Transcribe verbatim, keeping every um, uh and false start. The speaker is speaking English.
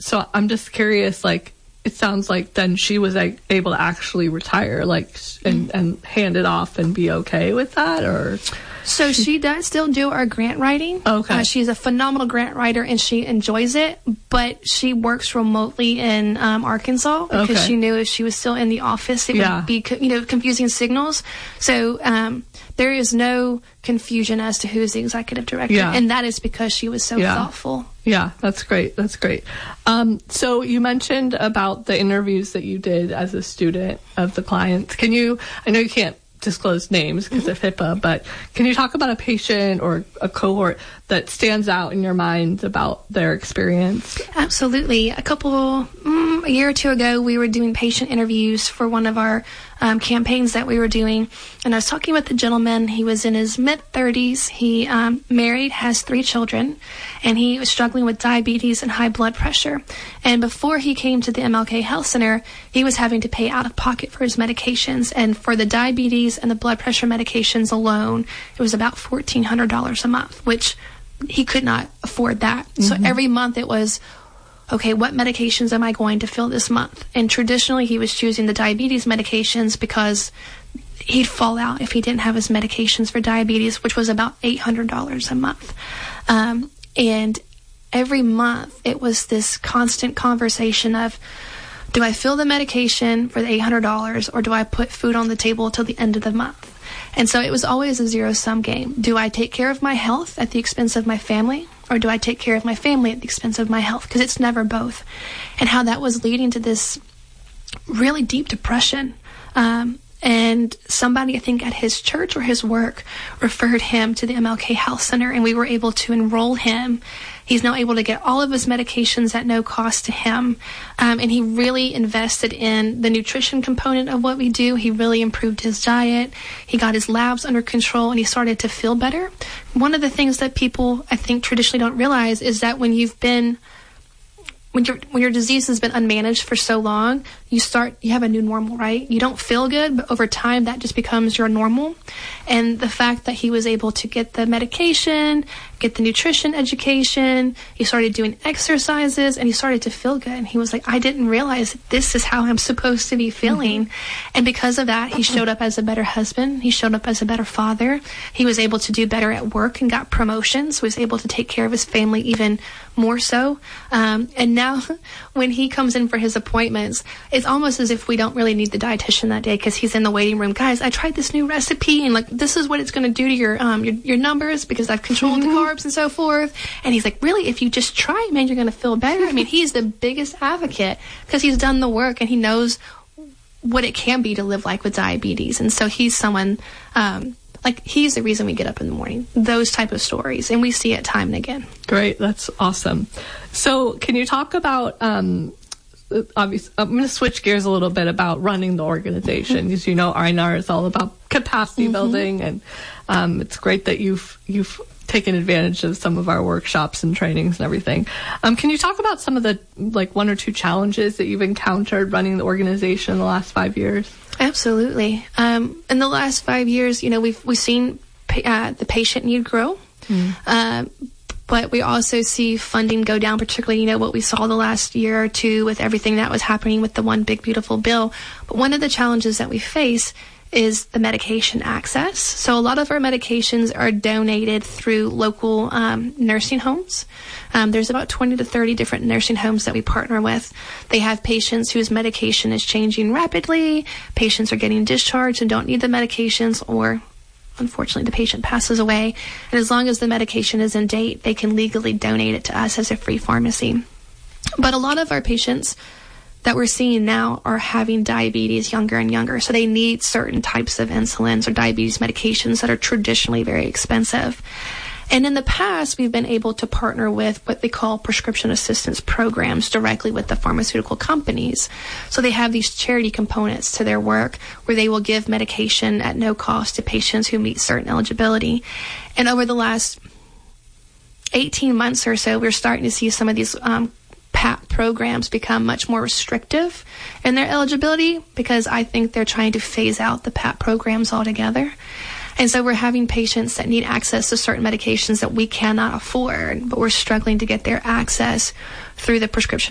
so I'm just curious, like, it sounds like then she was like, able to actually retire, like, and, and hand it off and be okay with that, or? So she does still do our grant writing. Okay. Uh, she's a phenomenal grant writer, and she enjoys it, but she works remotely in um, Arkansas because Okay. she knew if she was still in the office, it Yeah. would be, co- you know, confusing signals. So um, there is no confusion as to who's the executive director, Yeah. and that is because she was so Yeah. thoughtful. Yeah, that's great. That's great. Um, so you mentioned about the interviews that you did as a student of the clients. Can you, I know you can't disclose names because of HIPAA, but can you talk about a patient or a cohort that stands out in your mind about their experience? Absolutely. A couple, mm, a year or two ago, we were doing patient interviews for one of our um, campaigns that we were doing. And I was talking with the gentleman. He was in his mid-thirties. He um, married, has three children, and he was struggling with diabetes and high blood pressure. And before he came to the M L K Health Center, he was having to pay out of pocket for his medications. And for the diabetes and the blood pressure medications alone, it was about fourteen hundred dollars a month, which he could not afford that. Mm-hmm. So every month it was, okay, what medications am I going to fill this month? And traditionally he was choosing the diabetes medications because he'd fall out if he didn't have his medications for diabetes, which was about eight hundred dollars a month. Um, and every month it was this constant conversation of, do I fill the medication for the eight hundred dollars, or do I put food on the table till the end of the month? And so it was always a zero-sum game. Do I take care of my health at the expense of my family, or do I take care of my family at the expense of my health? Because it's never both. And how that was leading to this really deep depression. Um, and somebody, I think at his church or his work, referred him to the M L K Health Center, and we were able to enroll him. He's now able to get all of his medications at no cost to him. Um, and he really invested in the nutrition component of what we do. He really improved his diet. He got his labs under control, and he started to feel better. One of the things that people, I think, traditionally don't realize is that when you've been When your when your disease has been unmanaged for so long, you start you have a new normal, right? You don't feel good, but over time that just becomes your normal. And the fact that he was able to get the medication, get the nutrition education, he started doing exercises, and he started to feel good. And he was like, I didn't realize this is how I'm supposed to be feeling. Mm-hmm. And because of that, he showed up as a better husband. He showed up as a better father. He was able to do better at work and got promotions. Was able to take care of his family even more so. Um, and now when he comes in for his appointments, it's almost as if we don't really need the dietitian that day because he's in the waiting room. Guys, I tried this new recipe, and like this is what it's going to do to your um your, your numbers because I've controlled mm-hmm. the carbs and so forth. And he's like, really, if you just try it, man, you're going to feel better. I mean, he's the biggest advocate because he's done the work and he knows what it can be to live like with diabetes. And so he's someone, um, like he's the reason we get up in the morning, those type of stories. And we see it time and again. Great. That's awesome. So can you talk about, um, obviously, I'm going to switch gears a little bit about running the organization. Because, you know, R N R is all about capacity mm-hmm. building, and um, it's great that you've you've taken advantage of some of our workshops and trainings and everything. Um, can you talk about some of the, like, one or two challenges that you've encountered running the organization in the last five years? Absolutely. Um, in the last five years, you know, we've we've seen pa- uh, the patient need grow. Mm. Uh, But we also see funding go down, particularly, you know, what we saw the last year or two with everything that was happening with the One Big Beautiful Bill. But one of the challenges that we face is the medication access. So a lot of our medications are donated through local um, nursing homes. Um, there's about twenty to thirty different nursing homes that we partner with. They have patients whose medication is changing rapidly. Patients are getting discharged and don't need the medications, or unfortunately, the patient passes away. And as long as the medication is in date, they can legally donate it to us as a free pharmacy. But a lot of our patients that we're seeing now are having diabetes younger and younger. So they need certain types of insulins or diabetes medications that are traditionally very expensive. And in the past, we've been able to partner with what they call prescription assistance programs directly with the pharmaceutical companies. So they have these charity components to their work where they will give medication at no cost to patients who meet certain eligibility. And over the last eighteen months or so, we're starting to see some of these um, P A P programs become much more restrictive in their eligibility because I think they're trying to phase out the P A P programs altogether. And so we're having patients that need access to certain medications that we cannot afford, but we're struggling to get their access through the prescription